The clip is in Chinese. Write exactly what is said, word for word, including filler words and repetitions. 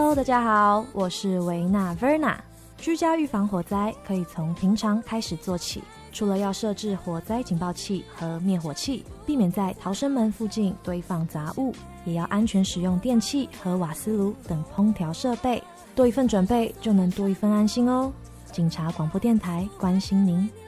Hello， 大家好，我是维娜 Verna。居家预防火灾可以从平常开始做起，除了要设置火灾警报器和灭火器，避免在逃生门附近堆放杂物，也要安全使用电器和瓦斯炉等烹调设备。多一份准备，就能多一份安心哦。警察广播电台关心您。